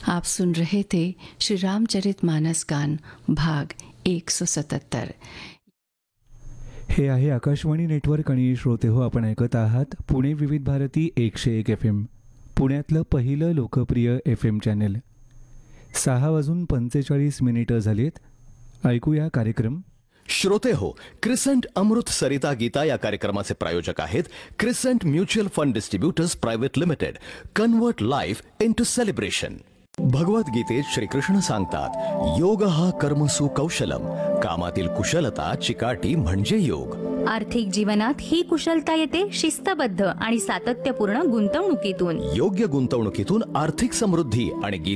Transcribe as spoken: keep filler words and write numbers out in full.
आप सुन रहे थे श्री रामचरितमानस गान भाग एक सौ सतहत्तर. हे आहे आकाशवाणी नेटवर्क आणि श्रोते हो, आपण ऐकत आहात पुणे विविध भारती एकशे एक एफ एम, पुण्यातलं पहिलं लोकप्रिय एफ एम चॅनेल. सहा वाजून पंचेचाळीस मिनिटं झालीत. ऐकूया कार्यक्रम. श्रोते हो, क्रिसेंट अमृत सरिता गीता या कार्यक्रमाचे प्रायोजक आहेत crescent mutual fund distributors private limited. Convert life into celebration. भगवद्गीतेत Shrikrishna सांगतात, योग हा कर्मसु कौशलम. कामातील कुशलता चिकाटी म्हणजे योग. आर्थिक जीवनात ही कुशलता येते शिस्तबद्ध आणि सातत्यपूर्ण गुंतवणुकीतून. योग्य गुंतवणुकीतून आर्थिक समृद्धी आणि